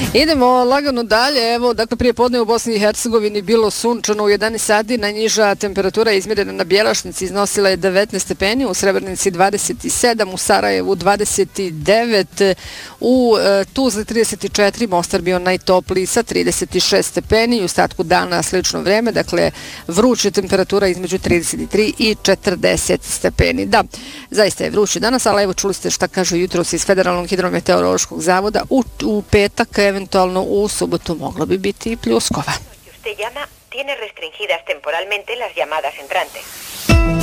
Idemo lagano dalje. Evo, dakle, prije podne u Bosni i Hercegovini bilo sunčano u 11 sati. Najniža temperatura izmjerena na Bjelašnici iznosila je 19 stepeni, u Srebrenici 27, u Sarajevu 29, u Tuzli 34, Mostar bio najtopliji sa 36 stepeni i u ostatku dana slično vreme, dakle, vruća temperatura između 33 i 40 stepeni. Da, zaista je vruće danas, ali evo čuli ste šta kažu jutros iz Federalnog hidrometeorološkog zavoda. U petak, eventualno u subotu, moglo bi biti i pljuskova. Usted llama tiene restringidas temporalmente las llamadas entrantes.